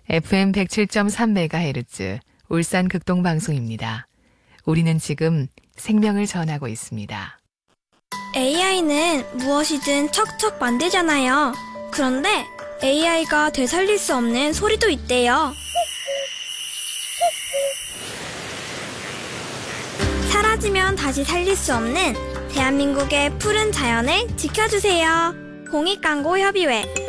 FM 107.3MHz 울산 극동방송입니다. 우리는 지금 생명을 전하고 있습니다. AI는 무엇이든 척척 만들잖아요. 그런데 AI가 되살릴 수 없는 소리도 있대요. 사라지면 다시 살릴 수 없는 대한민국의 푸른 자연을 지켜주세요. 공익광고협의회